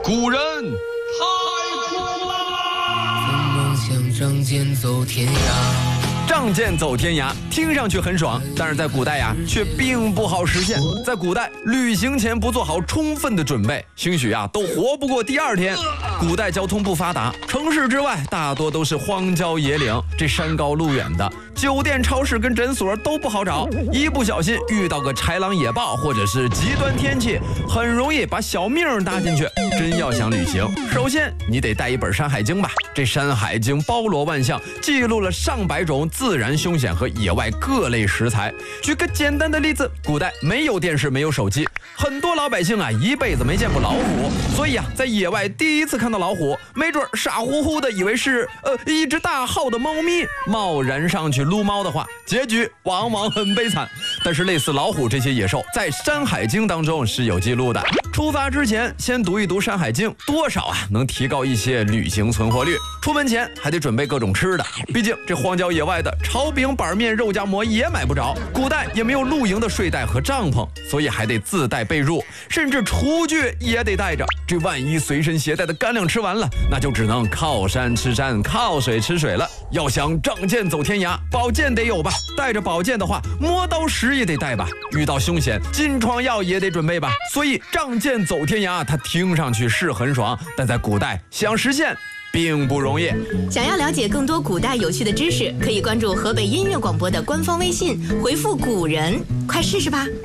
古人太酷啦！ 梦想仗剑走天涯。 仗剑走天涯听上去很爽，但是在古代呀，却并不好实现。在古代，旅行前不做好充分的准备，兴许都活不过第二天。古代交通不发达，城市之外大多都是荒郊野岭，这山高路远的，酒店、超市跟诊所都不好找，一不小心遇到个豺狼野豹或者是极端天气，很容易把小命搭进去。真要想旅行，首先你得带一本《山海经》吧。这《山海经》包罗万象，记录了上百种自然凶险和野外各类食材。举个简单的例子，古代没有电视，没有手机，很多老百姓一辈子没见过老虎，所以在野外第一次看到老虎，没准傻乎乎的以为是一只大号的猫咪，贸然上去撸猫的话，结局往往很悲惨。但是类似老虎这些野兽，在《山海经》当中是有记录的。出发之前先读一读《山海经》，多少能提高一些旅行存活率。出门前还得准备各种吃的，毕竟这荒郊野外的炒饼、板面、肉夹馍也买不着，古代也没有露营的睡袋和帐篷，所以还得自带被褥，甚至厨具也得带着。这万一随身携带的干粮吃完了，那就只能靠山吃山，靠水吃水了。要想仗剑走天涯，宝剑得有吧？带着宝剑的话，磨刀石也得带吧？遇到凶险，金疮药也得准备吧？所以仗剑走天涯，它听上去是很爽，但在古代想实现并不容易。 想要了解更多古代有趣的知识，可以关注河北音乐广播的官方微信，回复古人，快试试吧。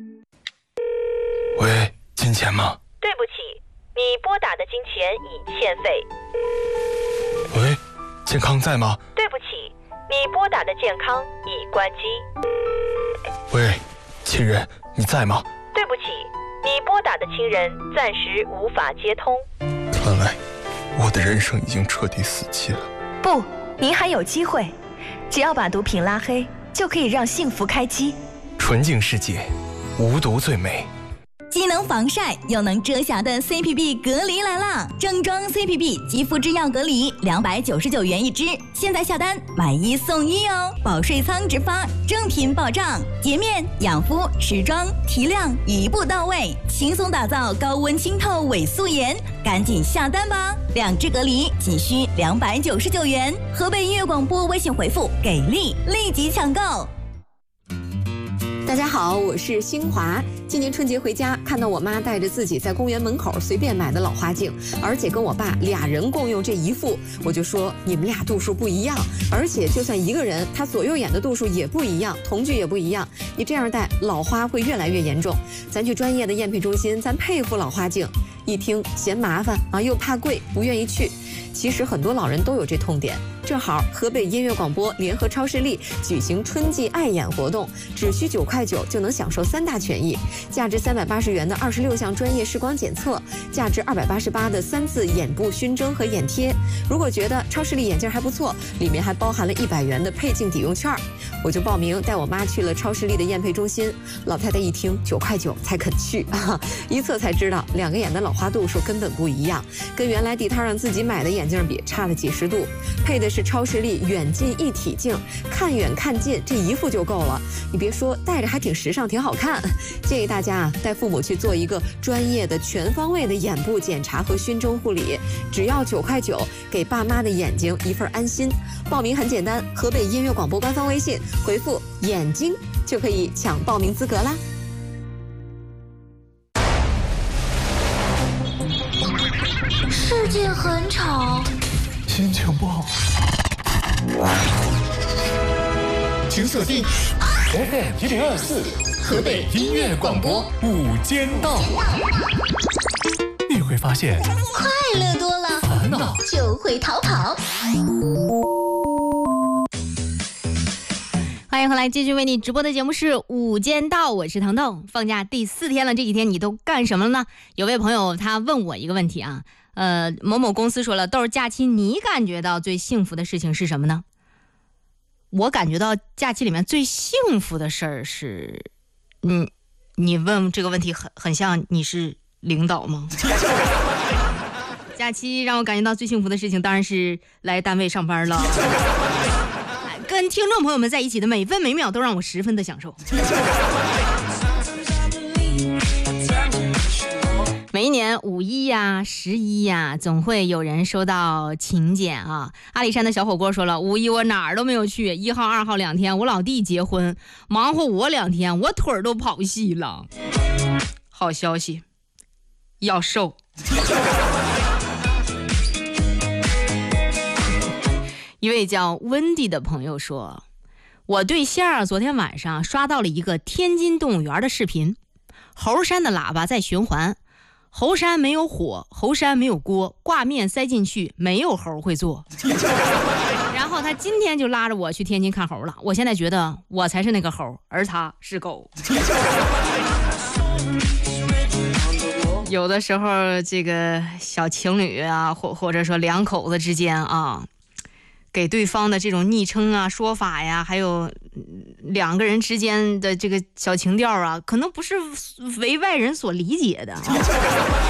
喂，金钱吗？ 对不起，你拨打的金钱已欠费。 喂，健康在吗？ 对不起，你拨打的健康已关机。 喂，亲人，你在吗？ 对不起，你拨打的亲人暂时无法接通。 看来我的人生已经彻底死期了。 不，您还有机会，只要把毒品拉黑，就可以让幸福开机。 纯净世界，无毒最美。 既能防晒又能遮瑕的 CPB 隔离来啦！正装 CPB 肌肤之钥隔离299元一支，现在下单买1送1哦！保税仓直发，正品保障，洁面、养肤、持妆、提亮一步到位，轻松打造高温清透伪素颜，赶紧下单吧！2支隔离仅需299元，河北音乐广播微信回复给力，立即抢购。 大家好，我是新华。今年春节回家，看到我妈带着自己在公园门口随便买的老花镜，而且跟我爸俩人共用这一副，我就说你们俩度数不一样，而且就算一个人，他左右眼的度数也不一样，瞳距也不一样，你这样戴老花会越来越严重。咱去专业的验配中心，咱配副老花镜，一听嫌麻烦又怕贵，不愿意去。其实很多老人都有这痛点。正好河北音乐广播联合超视力举行春季爱眼活动，只需9块9就能享受3大权益：价值380元的26项专业视光检测，价值288的3次眼部熏蒸和眼贴。如果觉得超视力眼镜还不错，里面还包含了100元的配镜抵用券。我就报名带我妈去了超视力的验配中心，老太太一听9块9才肯去一测才知道2个眼的老花度数根本不一样，跟原来地摊上自己买的眼镜比差了几十度。配的是超视力远近一体镜，看远看近这一副就够了。你别说，戴着还挺时尚，挺好看。建议大家带父母去做一个专业的全方位的眼部检查和熏蒸护理，只要9块9，给爸妈的眼睛一份安心。报名很简单，河北音乐广播官方微信回复眼睛就可以抢报名资格啦。 世界很吵， 心情不好，请锁定 FM1024河北音乐广播午间档，你会发现快乐多了， 烦恼就会逃跑。 欢迎回来，继续为你直播的节目是午间到，我是彤彤。放假第4天了，这几天你都干什么了呢？有位朋友他问我一个问题啊，某某公司说了，豆儿假期你感觉到最幸福的事情是什么呢？我感觉到假期里面最幸福的事儿是，你问这个问题很像你是领导吗？假期让我感觉到最幸福的事情当然是来单位上班了。跟听众朋友们在一起的每分每秒都让我十分的享受。每一年5一呀、11呀，总会有人收到请柬啊。阿里山的小火锅说了，5一我哪儿都没有去，1号、2号2天我老弟结婚，忙活我2天，我腿儿都跑细了。好消息，要瘦。一位叫温迪的朋友说，我对象昨天晚上刷到了一个天津动物园的视频，猴山的喇叭在循环，猴山没有火，猴山没有锅，挂面塞进去，没有猴会做。然后他今天就拉着我去天津看猴了，我现在觉得我才是那个猴，而他是狗。有的时候这个小情侣啊，或者说两口子之间啊，给对方的这种昵称啊、说法呀，还有两个人之间的这个小情调啊，可能不是为外人所理解的。